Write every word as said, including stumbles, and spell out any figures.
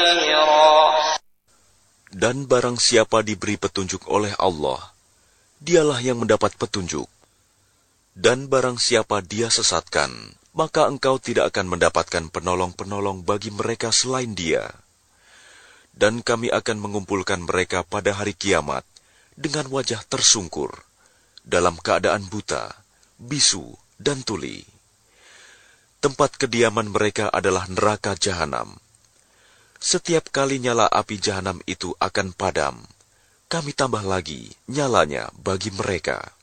Dan barang siapa diberi petunjuk oleh Allah, dialah yang mendapat petunjuk. Dan barang siapa dia sesatkan, maka engkau tidak akan mendapatkan penolong-penolong bagi mereka selain dia. Dan kami akan mengumpulkan mereka pada hari kiamat dengan wajah tersungkur, dalam keadaan buta, bisu, dan tuli. Tempat kediaman mereka adalah neraka jahanam. Setiap kali nyala api jahanam itu akan padam, kami tambah lagi nyalanya bagi mereka.